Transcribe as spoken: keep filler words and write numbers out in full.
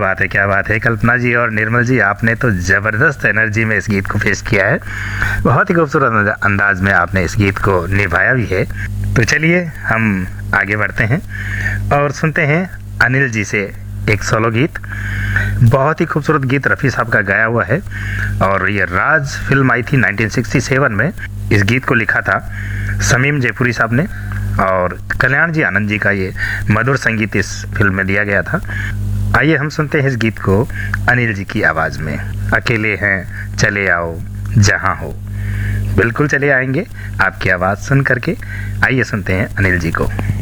बात है, क्या बात है कल्पना जी और निर्मल जी, आपने तो ज़बरदस्त एनर्जी में इस गीत को पेश किया है। बहुत ही खूबसूरत अंदाज में आपने इस गीत को निभाया भी है। तो चलिए हम आगे बढ़ते हैं और सुनते हैं अनिल जी से एक सोलो गीत। बहुत ही खूबसूरत गीत रफ़ी साहब का गाया हुआ है और ये राज फिल्म आई थी नाइनटीन सिक्सटी सेवन में। इस गीत को लिखा था समीम जयपुरी साहब ने और कल्याण जी आनंद जी का ये मधुर संगीत इस फिल्म में दिया गया था। आइए हम सुनते हैं इस गीत को अनिल जी की आवाज़ में। अकेले हैं चले आओ जहां हो। बिल्कुल चले आएंगे आपकी आवाज़ सुन करके। आइए सुनते हैं अनिल जी को।